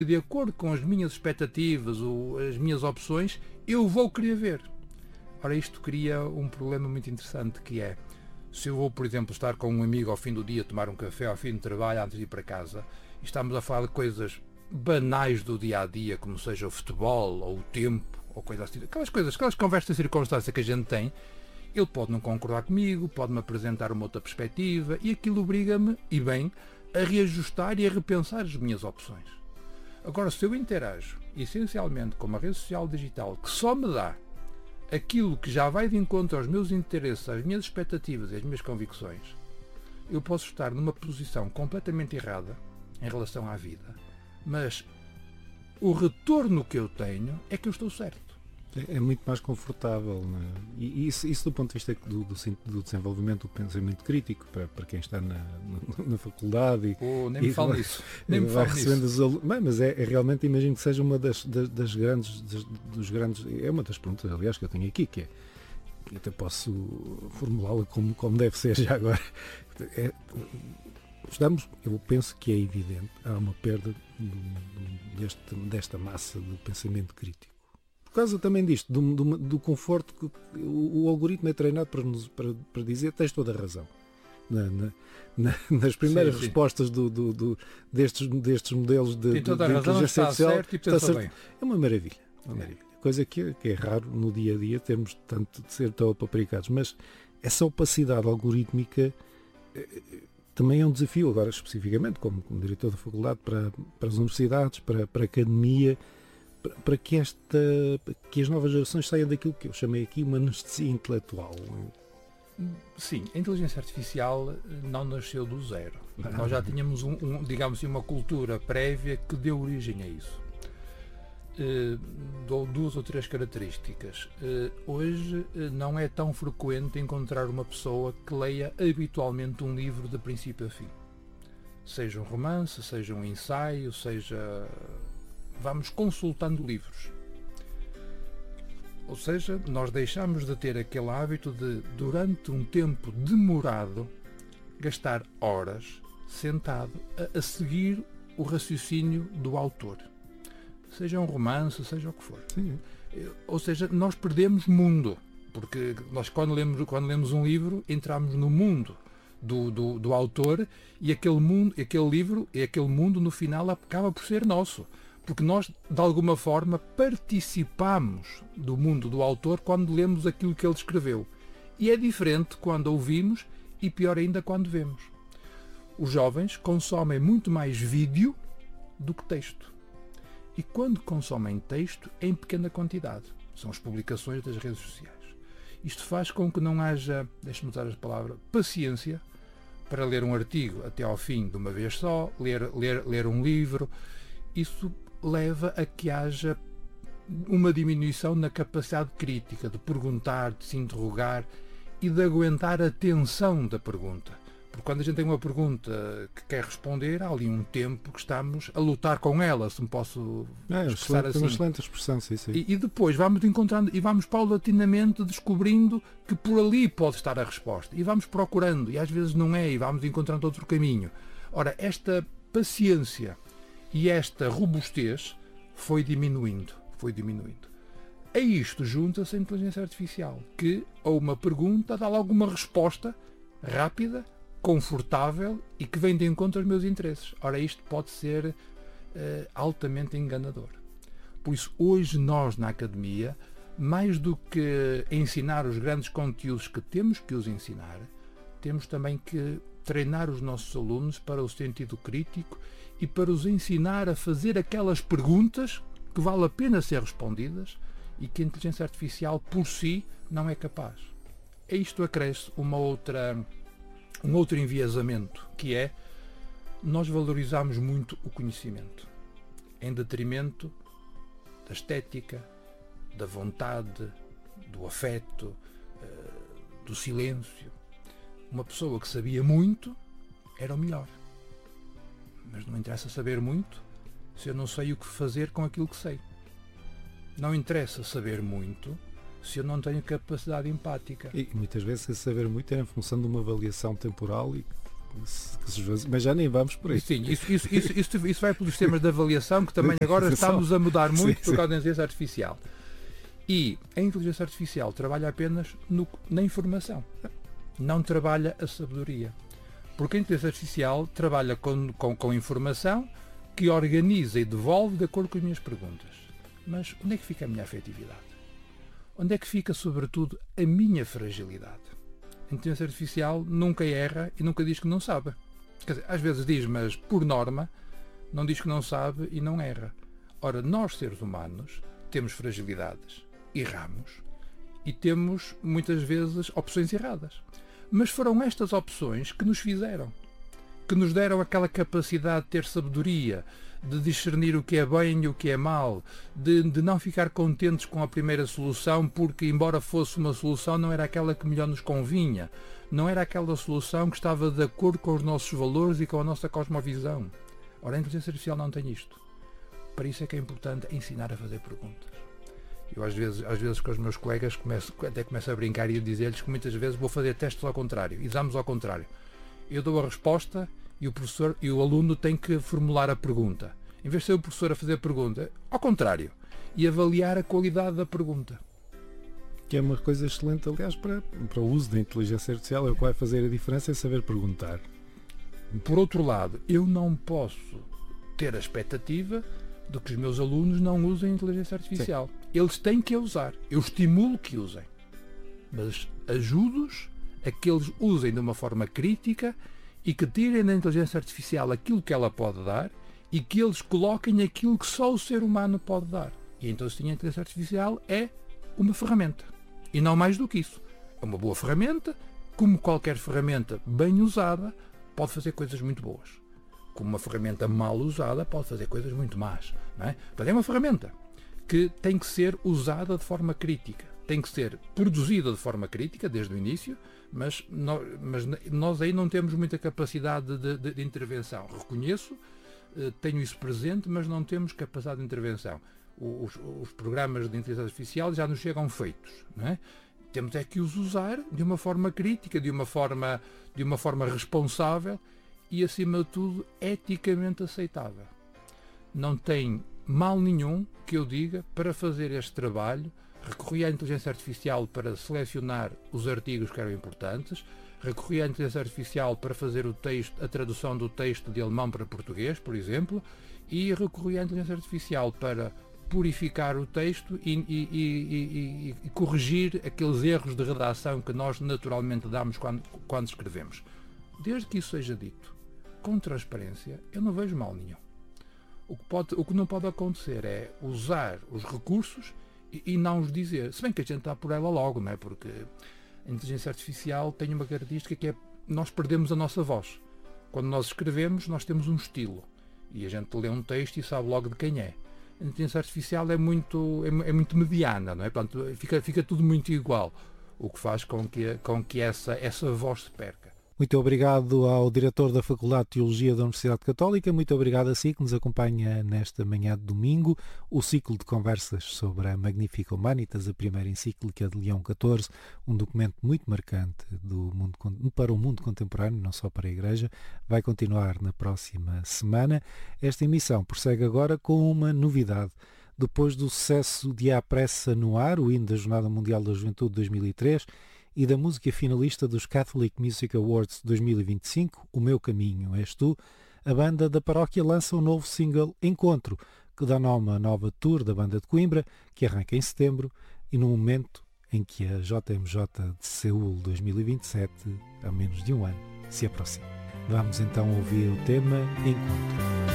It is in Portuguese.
de acordo com as minhas expectativas ou as minhas opções, eu vou querer ver. Ora, isto cria um problema muito interessante, que é, se eu vou, por exemplo, estar com um amigo ao fim do dia, tomar um café ao fim do trabalho, antes de ir para casa, e estamos a falar de coisas banais do dia-a-dia, como seja o futebol, ou o tempo, ou coisas assim, aquelas conversas de circunstância que a gente tem, ele pode não concordar comigo, pode-me apresentar uma outra perspectiva, e aquilo obriga-me, e bem, a reajustar e a repensar as minhas opções. Agora, se eu interajo essencialmente com uma rede social digital que só me dá aquilo que já vai de encontro aos meus interesses, às minhas expectativas e às minhas convicções, eu posso estar numa posição completamente errada em relação à vida, mas o retorno que eu tenho é que eu estou certo. É muito mais confortável, não é? E isso do ponto de vista do desenvolvimento do pensamento crítico para quem está na faculdade nem me falo nisso. Nem me falo nisso. Mas é realmente, imagino que seja uma das grandes, é uma das perguntas, aliás, que eu tenho aqui, que é, até posso formulá-la como deve ser já agora. Eu penso que é evidente, há uma perda desta massa de pensamento crítico. Por causa também disto, do conforto que o algoritmo é treinado para dizer tens toda a razão. Nas primeiras respostas destes modelos de inteligência artificial, está certo. É uma maravilha. Coisa que é raro no dia a dia termos tanto de ser tão apapricados. Mas essa opacidade algorítmica também é um desafio, agora especificamente como diretor da faculdade, para as universidades, para a academia, para que as novas gerações saiam daquilo que eu chamei aqui uma anestesia intelectual. Sim, a inteligência artificial não nasceu do zero. Nós já tínhamos digamos assim, uma cultura prévia que deu origem a isso. Dou 2 ou 3 características. Hoje não é tão frequente encontrar uma pessoa que leia habitualmente um livro de princípio a fim. Seja um romance, seja um ensaio, seja... Vamos consultando livros. Ou seja, nós deixamos de ter aquele hábito de, durante um tempo demorado, gastar horas sentado a seguir o raciocínio do autor. Seja um romance, seja o que for. Sim. Ou seja, nós perdemos mundo. Porque nós, quando lemos um livro, entramos no mundo do autor, e aquele livro e aquele mundo, no final, acaba por ser nosso. Porque nós, de alguma forma, participamos do mundo do autor quando lemos aquilo que ele escreveu. E é diferente quando ouvimos e, pior ainda, quando vemos. Os jovens consomem muito mais vídeo do que texto. E quando consomem texto, é em pequena quantidade. São as publicações das redes sociais. Isto faz com que não haja, deixe-me usar a palavra, paciência para ler um artigo até ao fim de uma vez só, ler um livro. Isso leva a que haja uma diminuição na capacidade crítica de perguntar, de se interrogar e de aguentar a tensão da pergunta. Porque quando a gente tem uma pergunta que quer responder, há ali um tempo que estamos a lutar com ela, se me posso expressar assim. É uma excelente expressão, sim. E depois vamos encontrando e vamos paulatinamente descobrindo que por ali pode estar a resposta. E vamos procurando, e às vezes não é, e vamos encontrando outro caminho. Ora, esta paciência e esta robustez foi diminuindo. A isto junta-se a inteligência artificial, que a uma pergunta dá logo uma resposta rápida, confortável e que vem de encontro aos meus interesses. Ora, isto pode ser altamente enganador. Por isso, hoje nós na academia, mais do que ensinar os grandes conteúdos que temos que os ensinar, temos também que treinar os nossos alunos para o sentido crítico e para os ensinar a fazer aquelas perguntas que vale a pena ser respondidas e que a inteligência artificial por si não é capaz. A isto acresce um outro enviesamento, que é nós valorizamos muito o conhecimento em detrimento da estética, da vontade, do afeto, do silêncio. Uma pessoa que sabia muito era o melhor. Mas não interessa saber muito se eu não sei o que fazer com aquilo que sei. Não interessa saber muito se eu não tenho capacidade empática. E muitas vezes esse saber muito é em função de uma avaliação temporal Mas já nem vamos por aí. Sim, isso vai pelos sistemas de avaliação que também agora estamos a mudar muito por causa da inteligência artificial. E a inteligência artificial trabalha apenas na informação, não trabalha a sabedoria. Porque a inteligência artificial trabalha com informação que organiza e devolve de acordo com as minhas perguntas. Mas onde é que fica a minha afetividade? Onde é que fica, sobretudo, a minha fragilidade? A inteligência artificial nunca erra e nunca diz que não sabe. Quer dizer, às vezes diz, mas por norma, não diz que não sabe e não erra. Ora, nós, seres humanos, temos fragilidades, erramos e temos, muitas vezes, opções erradas. Mas foram estas opções que nos fizeram, que nos deram aquela capacidade de ter sabedoria, de discernir o que é bem e o que é mal, de não ficar contentes com a primeira solução, porque, embora fosse uma solução, não era aquela que melhor nos convinha, não era aquela solução que estava de acordo com os nossos valores e com a nossa cosmovisão. Ora, a inteligência artificial não tem isto. Para isso é que é importante ensinar a fazer perguntas. Eu, às vezes com os meus colegas, até começo a brincar e a dizer-lhes que muitas vezes vou fazer testes ao contrário, exames ao contrário. Eu dou a resposta e o professor e o aluno tem que formular a pergunta. Em vez de ser o professor a fazer a pergunta, ao contrário, e avaliar a qualidade da pergunta. Que é uma coisa excelente, aliás, para o uso da inteligência artificial. É o que vai fazer a diferença, é saber perguntar. Por outro lado, eu não posso ter a expectativa de que os meus alunos não usem a inteligência artificial. Sim. Eles têm que a usar. Eu estimulo que usem. Mas ajudo-os a que eles usem de uma forma crítica e que tirem da inteligência artificial aquilo que ela pode dar e que eles coloquem aquilo que só o ser humano pode dar. E então, a inteligência artificial é uma ferramenta. E não mais do que isso. É uma boa ferramenta, como qualquer ferramenta bem usada, pode fazer coisas muito boas. Como uma ferramenta mal usada, pode fazer coisas muito más. Não é? Portanto, é uma ferramenta que tem que ser usada de forma crítica. Tem que ser produzida de forma crítica, desde o início, mas nós aí não temos muita capacidade de intervenção. Reconheço, tenho isso presente, mas não temos capacidade de intervenção. Os programas de inteligência artificial já nos chegam feitos. Não é? Temos é que os usar de uma forma crítica, de uma forma responsável e, acima de tudo, eticamente aceitável. Não tem mal nenhum que eu diga para fazer este trabalho. Recorri à inteligência artificial para selecionar os artigos que eram importantes, recorri à inteligência artificial para fazer a tradução do texto de alemão para português, por exemplo, e recorri à inteligência artificial para purificar o texto e corrigir aqueles erros de redação que nós naturalmente damos quando escrevemos. Desde que isso seja dito com transparência, eu não vejo mal nenhum. O que não pode acontecer é usar os recursos e não os dizer. Se bem que a gente está por ela logo, não é? Porque a inteligência artificial tem uma característica que é nós perdemos a nossa voz. Quando nós escrevemos, nós temos um estilo. E a gente lê um texto e sabe logo de quem é. A inteligência artificial é muito mediana, não é? Portanto, fica tudo muito igual. O que faz com que essa voz se perca. Muito obrigado ao diretor da Faculdade de Teologia da Universidade Católica, muito obrigado a si que nos acompanha nesta manhã de domingo, o ciclo de conversas sobre a Magnifica Humanitas, a primeira encíclica de Leão XIV, um documento muito marcante para o mundo contemporâneo, não só para a Igreja, vai continuar na próxima semana. Esta emissão prossegue agora com uma novidade. Depois do sucesso de À Pressa no Ar, o hino da Jornada Mundial da Juventude 2003, e da música finalista dos Catholic Music Awards 2025, O Meu Caminho És Tu, a banda da paróquia lança um novo single, Encontro, que dá nome à nova tour da banda de Coimbra, que arranca em setembro, e no momento em que a JMJ de Seul 2027, há menos de um ano, se aproxima. Vamos então ouvir o tema Encontro.